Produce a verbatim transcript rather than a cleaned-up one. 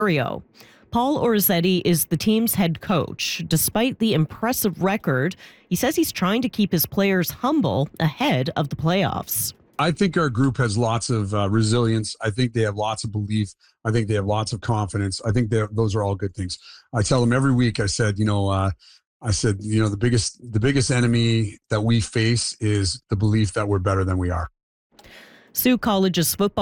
Ontario. Paul Orzetti is the team's head coach. Despite the impressive record, he says he's trying to keep his players humble ahead of the playoffs. I think our group has lots of uh, resilience. I think they have lots of belief. I think they have lots of confidence. I think those are all good things. I tell them every week, I said, you know, uh, I said, you know, the biggest, the biggest enemy that we face is the belief that we're better than we are. Sault College's football